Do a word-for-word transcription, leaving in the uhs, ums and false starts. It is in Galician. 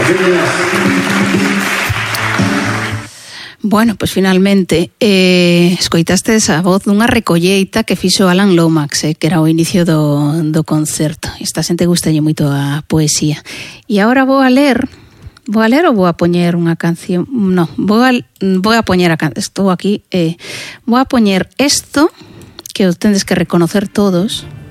Bueno, pois pues finalmente eh, escoitastes a voz dunha recolleita que fixo Alan Lomax, eh, que era o inicio do, do concerto. Esta xente gustalle moito a poesía. E agora vou a ler, vou a ler ou vou a poñer unha canción? No, vou a, vou a poñer a canción, estou aquí, eh, vou a poñer isto, que os tendes que reconocer todos,